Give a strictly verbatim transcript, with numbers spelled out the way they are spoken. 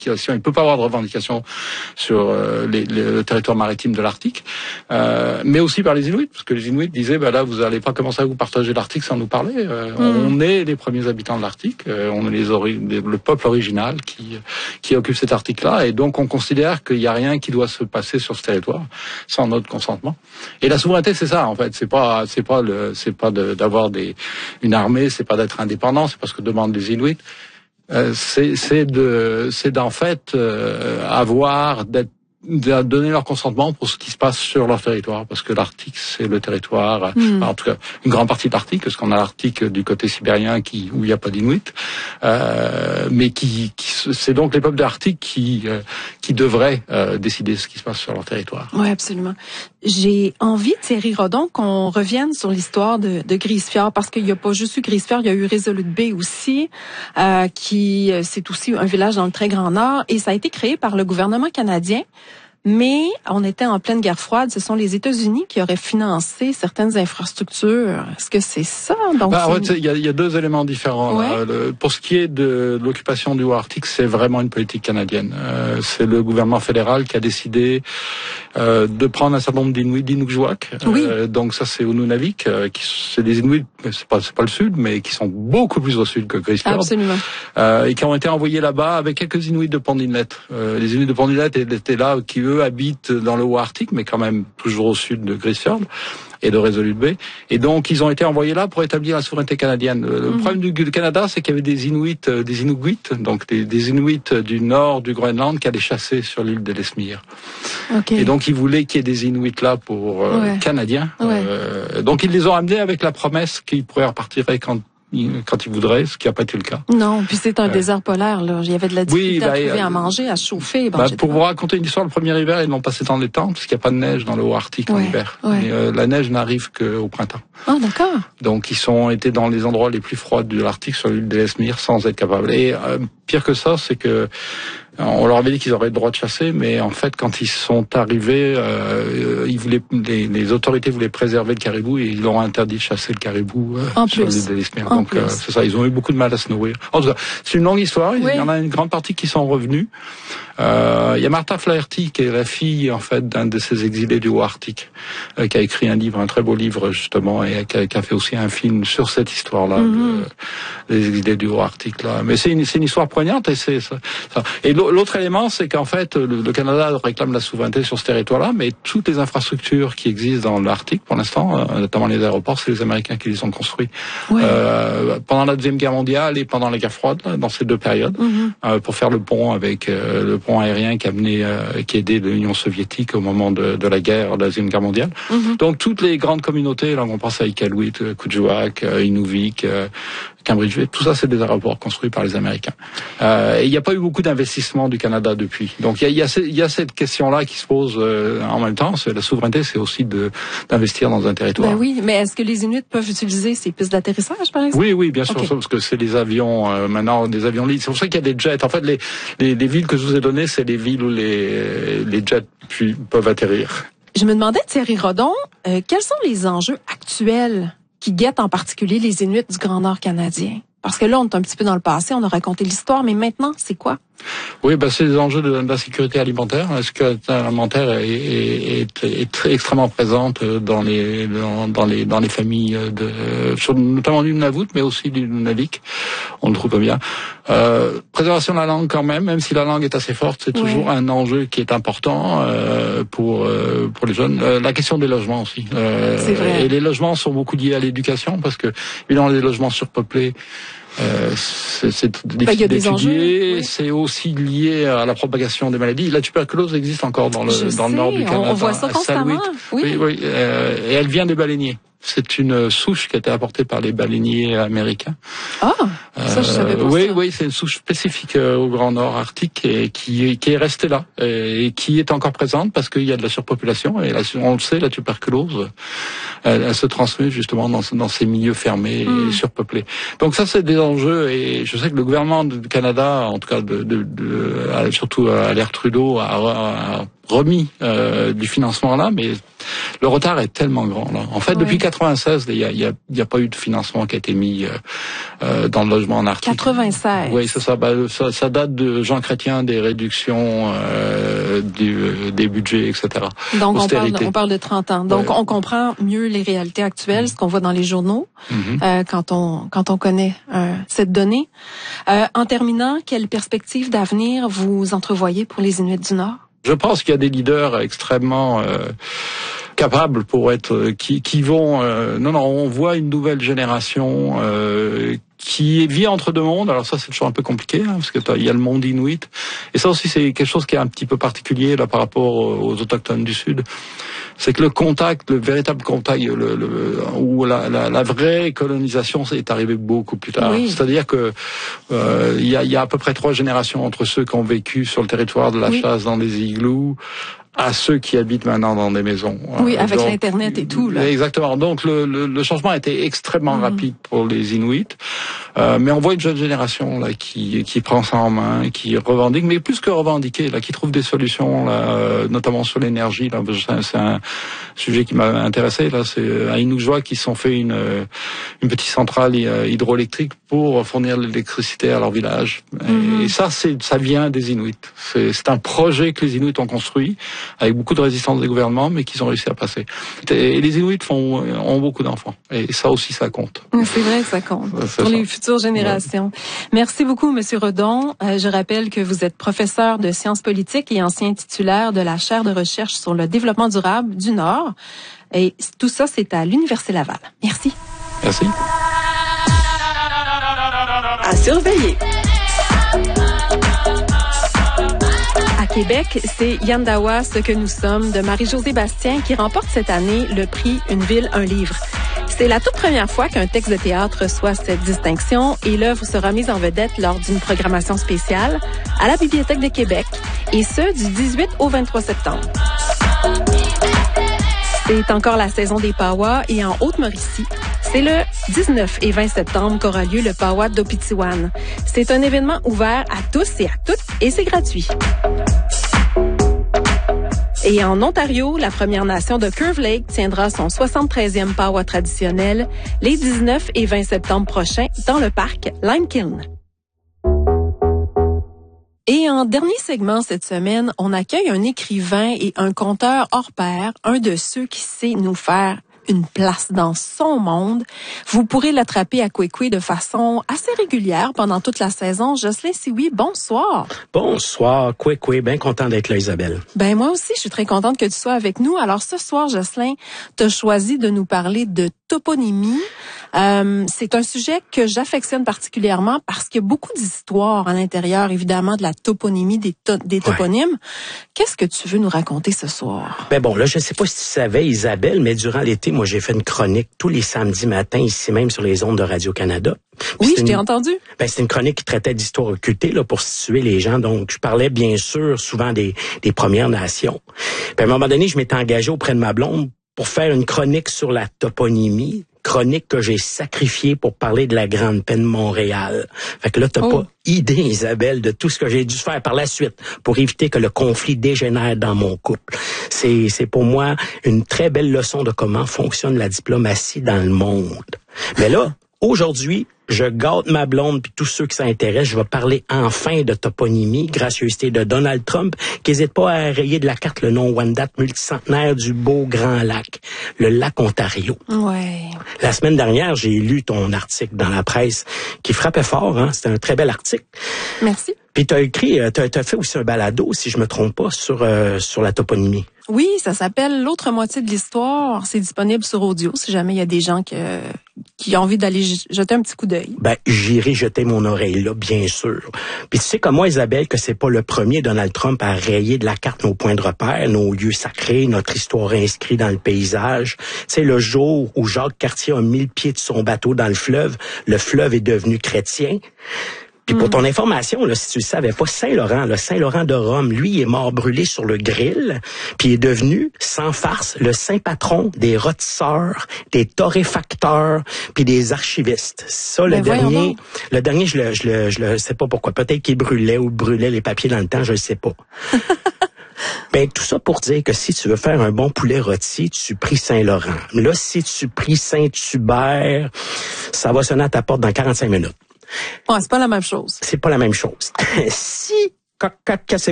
il peut pas avoir de revendication sur euh, les, les, le territoire maritime de l'Arctique, euh, mais aussi par les Inuits, parce que les Inuits disaient, bah là, vous n'allez pas commencer à vous partager l'Arctique sans nous parler. Euh, mm. On est les premiers habitants de l'Arctique, euh, on est les ori- le peuple original qui qui occupe cet Arctique-là, et donc on considère qu'il n'y a rien qui doit se passer sur ce territoire sans notre consentement. Et la souveraineté, c'est ça, en fait. C'est pas, c'est pas le, c'est pas de, d'avoir des une armée, c'est pas d'être indépendant, c'est parce que demandent les Inuits. Euh, c'est, c'est de, c'est d'en fait euh, avoir, d'être, de donner leur consentement pour ce qui se passe sur leur territoire, parce que l'Arctique, c'est le territoire, mmh. en tout cas une grande partie de l'Arctique, parce qu'on a l'Arctique du côté sibérien qui où il n'y a pas d'Inuit, euh, mais qui, qui, c'est donc les peuples de l'Arctique qui euh, qui devraient euh, décider ce qui se passe sur leur territoire. Oui, absolument. J'ai envie, Thierry Rodon, qu'on revienne sur l'histoire de, de Grise-Fjord, parce qu'il n'y a pas juste eu Grise-Fjord, il y a eu Resolute Bay aussi, euh, qui c'est aussi un village dans le très grand nord, et ça a été créé par le gouvernement canadien. Mais on était en pleine guerre froide. Ce sont les États-Unis qui auraient financé certaines infrastructures. Est-ce que c'est ça? Donc, bah, en fait, il y a, y a deux éléments différents. Ouais. Là. Le, pour ce qui est de l'occupation du Haut-Arctique, c'est vraiment une politique canadienne. Euh, c'est le gouvernement fédéral qui a décidé euh, de prendre un certain nombre d'Inuits, d'Inukjuak. Oui. Euh, donc ça, c'est au Nunavik. Euh, qui, c'est des Inuits, c'est pas, c'est pas le sud, mais qui sont beaucoup plus au sud que Grise-Fjord. Absolument. Euh, et qui ont été envoyés là-bas avec quelques Inuits de Pont d'Inlet. Euh, les Inuits de Pont d'Inlet étaient là, qui eux habitent dans le Haut-Arctique, mais quand même toujours au sud de Grise-Fjord et de Resolute Bay. Et donc, ils ont été envoyés là pour établir la souveraineté canadienne. Le mmh. problème du, du Canada, c'est qu'il y avait des Inuits, euh, des Inuits, donc des, des Inuits du nord du Groenland qui allaient chasser sur l'île d'Ellesmere. Okay. Et donc, ils voulaient qu'il y ait des Inuits là pour euh, ouais. Canadiens. Ouais. Euh, donc, ils les ont amenés avec la promesse qu'ils pourraient repartir quand quand ils voudraient, ce qui n'a pas été le cas. Non, puis c'est un euh, désert polaire, là. Il y avait de la difficulté oui, bah, à trouver euh, à manger, à chauffer. Bon, bah, pour vous raconter une histoire, le premier hiver, ils l'ont passé dans les tentes, parce qu'il n'y a pas de neige dans le Haut-Arctique ouais, en hiver. Ouais. Et, euh, la neige n'arrive qu'au printemps. Ah, d'accord. Donc, ils sont été dans les endroits les plus froids de l'Arctique, sur l'île d'Ellesmere, sans être capables. Et euh, pire que ça, c'est que on leur avait dit qu'ils auraient le droit de chasser, mais en fait, quand ils sont arrivés, euh, ils voulaient, les, les autorités voulaient préserver le caribou et ils leur ont interdit de chasser le caribou euh, en sur plus. l'île d'Ellesmere. Donc, euh, c'est ça, ils ont eu beaucoup de mal à se nourrir. En tout cas, c'est une longue histoire. Oui. Il y en a une grande partie qui sont revenus. Euh, il y a Martha Flaherty, qui est la fille, en fait, d'un de ces exilés du Haut-Arctique, euh, qui a écrit un livre, un très beau livre, justement, et qui a, qui a fait aussi un film sur cette histoire-là, mm-hmm. de, des exilés du Haut-Arctique, là. Mais c'est une, c'est une histoire poignante, et c'est ça. ça. Et l'autre élément, c'est qu'en fait, le, le Canada réclame la souveraineté sur ce territoire-là, mais toutes les infrastructures qui existent dans l'Arctique, pour l'instant, euh, notamment les aéroports, c'est les Américains qui les ont construits. Ouais. Euh, pendant la Deuxième Guerre mondiale et pendant la guerre froide, là, dans ces deux périodes, mm-hmm. euh, pour faire le pont avec euh, le pont aérien qui a mené, euh, qui a aidé l'Union soviétique au moment de, de la guerre, de la Deuxième Guerre mondiale. Mm-hmm. Donc toutes les grandes communautés, là on pense à Iqaluit, Kuujjuaq, euh, Inuvik, euh, Cambridge, tout ça c'est des aéroports construits par les Américains. Euh, et il n'y a pas eu beaucoup d'investissement du Canada depuis. Donc il y a, il y a, il y a cette question-là qui se pose euh, en même temps. C'est la souveraineté, c'est aussi de d'investir dans un territoire. Ben oui, mais est-ce que les Inuits peuvent utiliser ces pistes d'atterrissage, par exemple? Oui, oui, bien sûr, okay. Parce que c'est les avions euh, maintenant, des avions libres. C'est pour ça qu'il y a des jets. En fait, les, les les villes que je vous ai données, c'est les villes où les les jets puis, peuvent atterrir. Je me demandais, Thierry Rodon, euh, quels sont les enjeux actuels qui guettent en particulier les Inuits du Grand Nord canadien? Parce que là, on est un petit peu dans le passé, on a raconté l'histoire, mais maintenant, c'est quoi? Oui, ben c'est les enjeux de, de la sécurité alimentaire. La sécurité alimentaire est, est, est, est très extrêmement présente dans les dans, dans les dans les familles de sur, notamment du Nunavut, mais aussi du Nunavik. On le trouve bien. Euh, préservation de la langue quand même, même si la langue est assez forte, c'est toujours ouais. un enjeu qui est important euh, pour euh, pour les jeunes. Euh, la question des logements aussi. Euh, c'est vrai. Et les logements sont beaucoup liés à l'éducation parce que évidemment les logements surpeuplés. Euh, c'est, c'est difficile d'étudier, oui. C'est aussi lié à la propagation des maladies. La tuberculose existe encore dans le, Je dans sais, le nord du Canada. On voit ça constamment. Oui, oui, oui euh, et elle vient des baleiniers. C'est une souche qui a été apportée par les baleiniers américains. Ah, ça je savais pas. Oui, ça. oui, c'est une souche spécifique au Grand Nord Arctique et qui, qui est restée là et qui est encore présente parce qu'il y a de la surpopulation et la, on le sait, la tuberculose, elle, elle se transmet justement dans, dans ces milieux fermés mm. et surpeuplés. Donc ça, c'est des enjeux et je sais que le gouvernement du Canada, en tout cas, de, de, de, surtout à l'ère Trudeau, a, a remis euh, du financement là, mais le retard est tellement grand là. En fait, oui. depuis quatre-vingt-seize, il y a, il y a, il y a pas eu de financement qui a été mis euh, euh, dans le logement en Arctique. quatre-vingt-seize. Oui, c'est ça. Bah, ça. Ça date de Jean Chrétien, des réductions euh, du, des budgets, et cetera. Donc on parle, on parle de trente ans. Donc ouais. on comprend mieux les réalités actuelles, mmh. ce qu'on voit dans les journaux, mmh. euh, quand on quand on connaît euh, cette donnée. Euh, en terminant, quelle perspective d'avenir vous entrevoyez pour les Inuits du Nord? Je pense qu'il y a des leaders extrêmement euh, capables pour être qui qui vont euh, non non on voit une nouvelle génération euh, qui vit entre deux mondes. Alors ça c'est toujours un peu compliqué hein, parce que il y a le monde inuit et ça aussi c'est quelque chose qui est un petit peu particulier là par rapport aux autochtones du Sud. C'est que le contact, le véritable contact, le, le, ou la, la, la vraie colonisation, c'est arrivé beaucoup plus tard. Oui. C'est-à-dire que euh, il y a, y a à peu près trois générations entre ceux qui ont vécu sur le territoire de la oui. chasse dans des igloos à ceux qui habitent maintenant dans des maisons. Oui, avec donc, l'internet et tout là. Exactement. Donc le, le, le changement a été extrêmement mmh. rapide pour les Inuits, euh, mais on voit une jeune génération là qui qui prend ça en main, qui revendique, mais plus que revendiquer là, qui trouve des solutions là, notamment sur l'énergie. Là, c'est un sujet qui m'a intéressé là. C'est à Inukjuak qui se sont fait une une petite centrale hydroélectrique pour fournir l'électricité à leur village. Mmh. Et, et ça, c'est ça vient des Inuits. C'est c'est un projet que les Inuits ont construit, avec beaucoup de résistance des gouvernements, mais qu'ils ont réussi à passer. Et les Inuits font, ont beaucoup d'enfants. Et ça aussi, ça compte. C'est vrai que ça compte. C'est pour ça. Les futures générations. Ouais. Merci beaucoup, Monsieur Redon. Euh, je rappelle que vous êtes professeur de sciences politiques et ancien titulaire de la chaire de recherche sur le développement durable du Nord. Et tout ça, c'est à l'Université Laval. Merci. Merci. À surveiller. Québec, c'est Yandawa, ce que nous sommes, de Marie-Josée Bastien, qui remporte cette année le prix Une ville, un livre. C'est la toute première fois qu'un texte de théâtre reçoit cette distinction et l'œuvre sera mise en vedette lors d'une programmation spéciale à la Bibliothèque de Québec, et ce, du dix-huit au vingt-trois septembre. C'est encore la saison des Pawa et en Haute-Mauricie, c'est le dix-neuf et vingt septembre qu'aura lieu le Pawa d'Opitiwan. C'est un événement ouvert à tous et à toutes et c'est gratuit. Et en Ontario, la Première Nation de Curve Lake tiendra son soixante-treizième Pawa traditionnel les dix-neuf et vingt septembre prochains dans le parc Limekiln. Et en dernier segment cette semaine, on accueille un écrivain et un conteur hors pair, un de ceux qui sait nous faire une place dans son monde. Vous pourrez l'attraper à Kwekwe de façon assez régulière pendant toute la saison. Jocelyn Sioui, bonsoir. Bonsoir, Kwekwe. Bien content d'être là, Isabelle. Ben moi aussi, je suis très contente que tu sois avec nous. Alors ce soir, Jocelyn, tu as choisi de nous parler de toponymie. Euh, c'est un sujet que j'affectionne particulièrement parce qu'il y a beaucoup d'histoires à l'intérieur, évidemment, de la toponymie, des, to- des toponymes. Ouais. Qu'est-ce que tu veux nous raconter ce soir? Ben bon, là, je ne sais pas si tu savais, Isabelle, mais durant l'été, moi, j'ai fait une chronique tous les samedis matins, ici même sur les ondes de Radio-Canada. Oui, je t'ai entendu. Ben, c'était une chronique qui traitait d'histoire occultée, là, pour situer les gens. Donc, je parlais, bien sûr, souvent des, des Premières Nations. Puis, à un moment donné, je m'étais engagé auprès de ma blonde pour faire une chronique sur la toponymie. Chronique que j'ai sacrifiée pour parler de la Grande Peine Montréal. Fait que là, t'as oh. pas idée, Isabelle, de tout ce que j'ai dû faire par la suite pour éviter que le conflit dégénère dans mon couple. C'est, c'est pour moi une très belle leçon de comment fonctionne la diplomatie dans le monde. Mais là, aujourd'hui, je gâte ma blonde puis tous ceux qui s'intéressent. Je vais parler enfin de toponymie, gracieuseté de Donald Trump, qui n'hésite pas à rayer de la carte le nom Wendat multicentenaire du beau grand lac, le lac Ontario. Ouais. La semaine dernière, j'ai lu ton article dans la presse qui frappait fort. Hein? C'était un très bel article. Merci. Puis tu as écrit, tu as fait aussi un balado, si je me trompe pas, sur euh, sur la toponymie. Oui, ça s'appelle L'autre moitié de l'histoire. C'est disponible sur audio si jamais il y a des gens que, qui ont envie d'aller jeter un petit coup d'œil. Ben, j'irai jeter mon oreille là, bien sûr. Puis tu sais comme moi, Isabelle, que c'est pas le premier Donald Trump à rayer de la carte nos points de repère, nos lieux sacrés, notre histoire inscrite dans le paysage. Tu sais, le jour où Jacques Cartier a mis le pied de son bateau dans le fleuve, le fleuve est devenu chrétien. Puis pour ton information, là, si tu le savais pas, Saint-Laurent, le Saint-Laurent de Rome, lui, il est mort brûlé sur le grill, puis il est devenu, sans farce, le saint patron des rôtisseurs, des torréfacteurs, puis des archivistes. Ça, le ben dernier, le dernier, je le, je le, je le sais pas pourquoi. Peut-être qu'il brûlait ou brûlait les papiers dans le temps, je le sais pas. Ben, tout ça pour dire que si tu veux faire un bon poulet rôti, tu pries Saint-Laurent. Là, si tu pries Saint-Hubert, ça va sonner à ta porte dans quarante-cinq minutes. Ouais, c'est pas la même chose. C'est pas la même chose. Si,